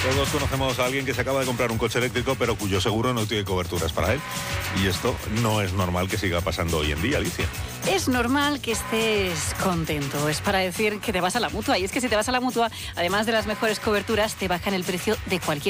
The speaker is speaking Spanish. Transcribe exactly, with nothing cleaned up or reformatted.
Todos conocemos a alguien que se acaba de comprar un coche eléctrico, pero cuyo seguro no tiene coberturas para él. Y esto no es normal que siga pasando hoy en día, Alicia. Es normal que estés contento. Es para decir que te vas a la Mutua. Y es que si te vas a la Mutua, además de las mejores coberturas, te bajan el precio de cualquier